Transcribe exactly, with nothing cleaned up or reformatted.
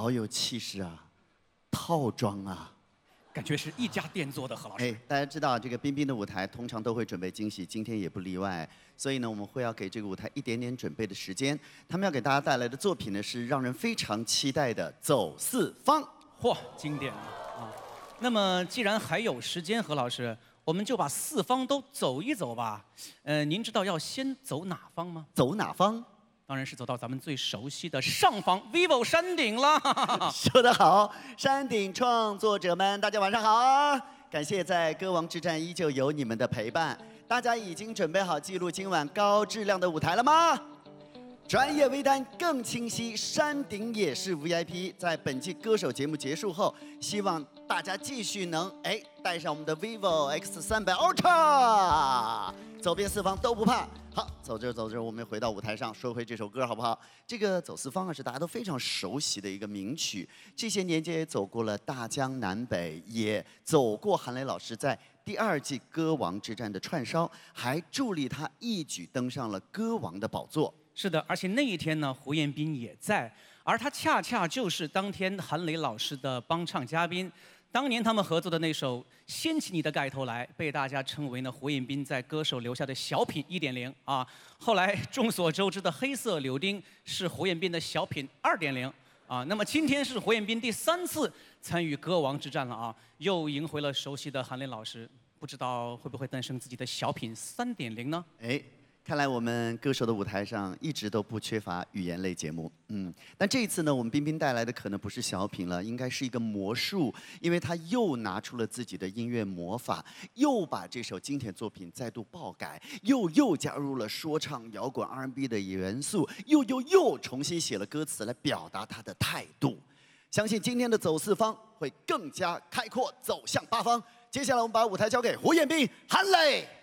好有气势啊，套装啊。 感觉是一家店做的，何老师。 哎，大家知道这个彬彬的舞台通常都会准备惊喜，今天也不例外。所以呢，我们会要给这个舞台一点点准备的时间。他们要给大家带来的作品呢，是让人非常期待的《走四方》。 嚯，经典了啊！那么既然还有时间，何老师，我们就把四方都走一走吧。呃，您知道要先走哪方吗？ 走哪方？ 当然是走到咱们最熟悉的上方 vivo 山顶了。 说得好，山顶创作者们，大家晚上好啊！感谢在歌王之战依旧有你们的陪伴，大家已经准备好记录今晚高质量的舞台了吗？专业微单更清晰，山顶也是 V I P。在本季歌手节目结束后，希望大家继续能哎带上我们的 vivo X 三百 Ultra， 走遍四方都不怕。好，走着走着，我们回到舞台上，说回这首歌好不好？这个《走四方》啊是大家都非常熟悉的一个名曲，这些年间也走过了大江南北，也走过韩磊老师在第二季歌王之战的串烧，还助力他一举登上了歌王的宝座。 是的，而且那一天呢，胡彦斌也在，而他恰恰就是当天韩磊老师的帮唱嘉宾。当年他们合作的那首《掀起你的盖头来》，被大家称为呢胡彦斌在歌手留下的小品一点零啊。后来众所周知的《黑色柳丁》是胡彦斌的小品二点零啊。那么今天是胡彦斌第三次参与歌王之战了啊，又赢回了熟悉的韩磊老师，不知道会不会诞生自己的小品三点零呢？ 哎。 看来我们歌手的舞台上一直都不缺乏语言类节目，嗯，但这一次呢，我们彬彬带来的可能不是小品了，应该是一个魔术，因为他又拿出了自己的音乐魔法，又把这首经典作品再度爆改，又又加入了说唱、摇滚、R and B 的元素，又又又重新写了歌词来表达他的态度。相信今天的走四方会更加开阔，走向八方。接下来我们把舞台交给胡彦斌、韩磊。